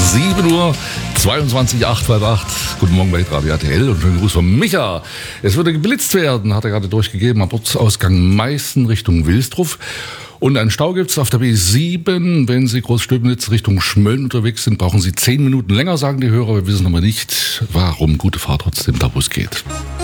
7 Uhr 22, 858. Guten Morgen bei Radio RTL und schönen Gruß von Micha. Es würde geblitzt werden, hat er gerade durchgegeben, am Ortsausgang Meißen Richtung Wilsdruff. Und einen Stau gibt's auf der B7. Wenn Sie Großstöbnitz Richtung Schmölln unterwegs sind, brauchen Sie 10 Minuten länger, sagen die Hörer. Wir wissen aber nicht, warum. Gute Fahrt trotzdem, da wo es geht.